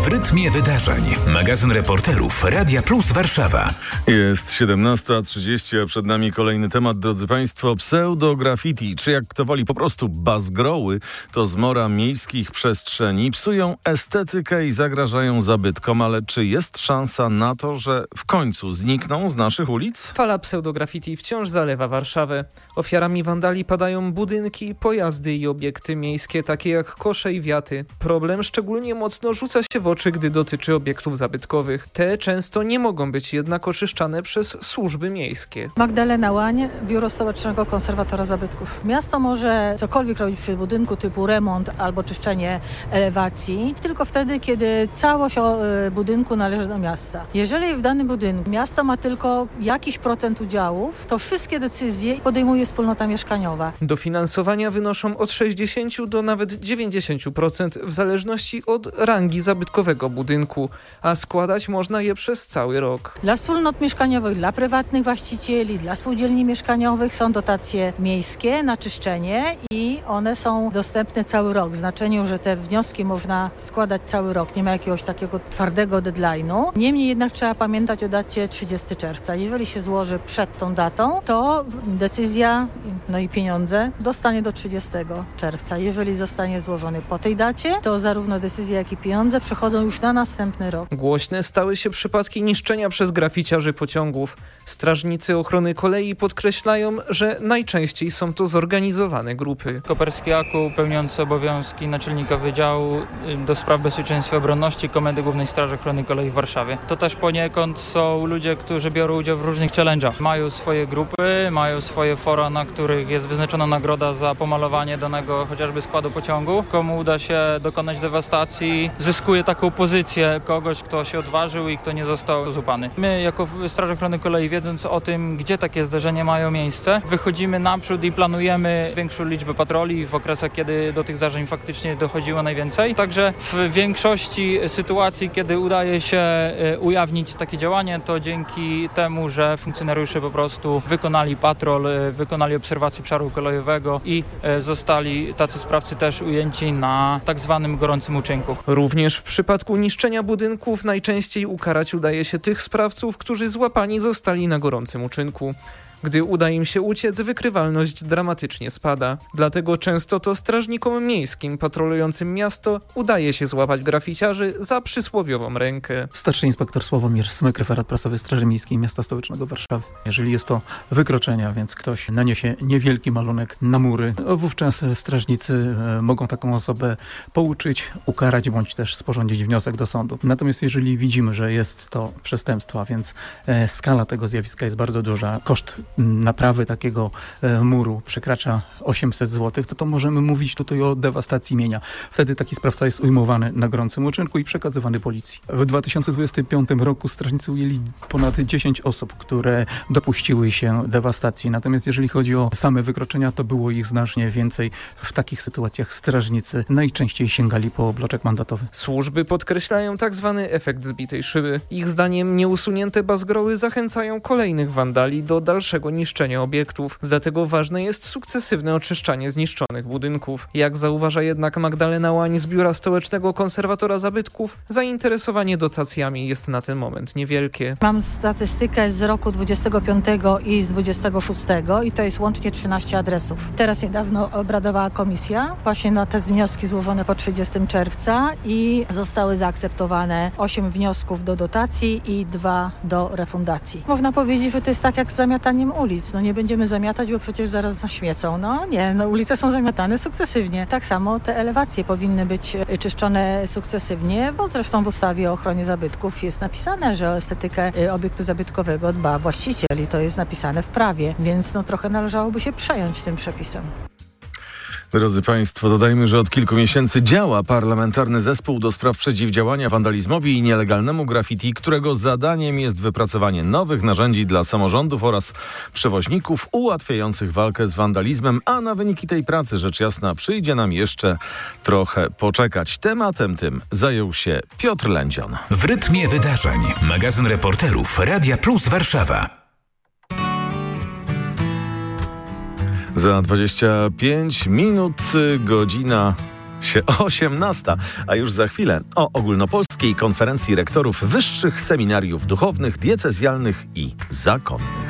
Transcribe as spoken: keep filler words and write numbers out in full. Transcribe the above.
W rytmie wydarzeń. Magazyn reporterów Radia Plus Warszawa. Jest siedemnasta trzydzieści, a przed nami kolejny temat, drodzy Państwo. Pseudo-graffiti, czy jak kto woli po prostu bazgroły, to zmora miejskich przestrzeni. Psują estetykę i zagrażają zabytkom, ale czy jest szansa na to, że w końcu znikną z naszych ulic? Fala pseudo-graffiti wciąż zalewa Warszawę. Ofiarami wandali padają budynki, pojazdy i obiekty miejskie, takie jak kosze i wiaty. Problem szczególnie mocno rzuca się w oczy, gdy dotyczy obiektów zabytkowych. Te często nie mogą być jednak oczyszczane przez służby miejskie. Magdalena Łań, Biuro Stołecznego Konserwatora Zabytków. Miasto może cokolwiek robić przy budynku, typu remont albo czyszczenie elewacji, tylko wtedy, kiedy całość budynku należy do miasta. Jeżeli w danym budynku miasto ma tylko jakiś procent udziałów, to wszystkie decyzje podejmuje wspólnota mieszkaniowa. Dofinansowania wynoszą od sześćdziesiąt do nawet dziewięćdziesiąt procent w zależności od rangi zabytkowego budynku, a składać można je przez cały rok. Dla wspólnot mieszkaniowych, dla prywatnych właścicieli, dla spółdzielni mieszkaniowych są dotacje miejskie na czyszczenie i one są dostępne cały rok. W znaczeniu, że te wnioski można składać cały rok. Nie ma jakiegoś takiego twardego deadline'u. Niemniej jednak trzeba pamiętać o dacie trzydziestego czerwca. Jeżeli się złoży przed tą datą, to decyzja, no i pieniądze dostanie do trzydziestego czerwca. Jeżeli zostanie złożony po tej dacie, to zarówno decyzja, jak i pieniądze przechodzą już na następny rok. Głośne stały się przypadki niszczenia przez graficiarzy pociągów. Strażnicy ochrony kolei podkreślają, że najczęściej są to zorganizowane grupy. Koperski Jakub, pełniący obowiązki naczelnika Wydziału do Spraw Bezpieczeństwa i Obronności Komendy Głównej Straży Ochrony Kolei w Warszawie. To też poniekąd są ludzie, którzy biorą udział w różnych challenge'ach. Mają swoje grupy, mają swoje fora, na których jest wyznaczona nagroda za pomalowanie danego chociażby składu pociągu. Komu uda się dokonać dewastacji, zyskuje taką pozycję kogoś, kto się odważył i kto nie został złapany. My jako Straż Ochrony Kolei, wiedząc o tym, gdzie takie zdarzenia mają miejsce, wychodzimy naprzód i planujemy większą liczbę patroli w okresach, kiedy do tych zdarzeń faktycznie dochodziło najwięcej. Także w większości sytuacji, kiedy udaje się ujawnić takie działanie, to dzięki temu, że funkcjonariusze po prostu wykonali patrol, wykonali obserwację obszaru kolejowego i zostali tacy sprawcy też ujęci na tak zwanym gorącym uczynku. Również w przypadku niszczenia budynków najczęściej ukarać udaje się tych sprawców, którzy złapani zostali na gorącym uczynku. Gdy uda im się uciec, wykrywalność dramatycznie spada. Dlatego często to strażnikom miejskim patrolującym miasto udaje się złapać graficiarzy za przysłowiową rękę. Starszy inspektor Sławomir Smyk, referat prasowy Straży Miejskiej Miasta Stołecznego Warszawy. Jeżeli jest to wykroczenie, a więc ktoś naniesie niewielki malunek na mury, wówczas strażnicy mogą taką osobę pouczyć, ukarać bądź też sporządzić wniosek do sądu. Natomiast jeżeli widzimy, że jest to przestępstwo, a więc skala tego zjawiska jest bardzo duża, koszt naprawy takiego muru przekracza osiemset złotych, to to możemy mówić tutaj o dewastacji mienia. Wtedy taki sprawca jest ujmowany na gorącym uczynku i przekazywany policji. W dwa tysiące dwudziestym piątym roku strażnicy ujęli ponad dziesięć osób, które dopuściły się dewastacji. Natomiast jeżeli chodzi o same wykroczenia, to było ich znacznie więcej. W takich sytuacjach strażnicy najczęściej sięgali po bloczek mandatowy. Służby podkreślają tak zwany efekt zbitej szyby. Ich zdaniem nieusunięte bazgroły zachęcają kolejnych wandali do dalszego niszczenia obiektów. Dlatego ważne jest sukcesywne oczyszczanie zniszczonych budynków. Jak zauważa jednak Magdalena Łań z Biura Stołecznego Konserwatora Zabytków, zainteresowanie dotacjami jest na ten moment niewielkie. Mam statystykę z roku dwudziestego piątego i z dwudziestego szóstego i to jest łącznie trzynaście adresów. Teraz niedawno obradowała komisja właśnie na te wnioski złożone po trzydziestego czerwca i zostały zaakceptowane osiem wniosków do dotacji i dwa do refundacji. Można powiedzieć, że to jest tak jak z zamiataniem ulic. No nie będziemy zamiatać, bo przecież zaraz zaśmiecą. No nie, no ulice są zamiatane sukcesywnie. Tak samo te elewacje powinny być czyszczone sukcesywnie, bo zresztą w ustawie o ochronie zabytków jest napisane, że o estetykę obiektu zabytkowego dba właściciel i to jest napisane w prawie, więc no trochę należałoby się przejąć tym przepisem. Drodzy Państwo, dodajmy, że od kilku miesięcy działa Parlamentarny Zespół do Spraw Przeciwdziałania Wandalizmowi i Nielegalnemu Graffiti, którego zadaniem jest wypracowanie nowych narzędzi dla samorządów oraz przewoźników ułatwiających walkę z wandalizmem, a na wyniki tej pracy, rzecz jasna, przyjdzie nam jeszcze trochę poczekać. Tematem tym zajął się Piotr Lędzion. W rytmie wydarzeń. Magazyn reporterów Radia Plus Warszawa. Za dwadzieścia pięć minut, godzina się osiemnasta, a już za chwilę o ogólnopolskiej konferencji rektorów wyższych seminariów duchownych, diecezjalnych i zakonnych.